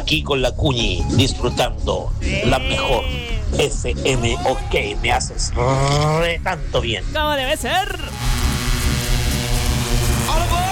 aquí con la Cuñi, disfrutando la mejor FM. Ok, me haces tanto bien. ¿Cómo debe ser? ¡Oliver!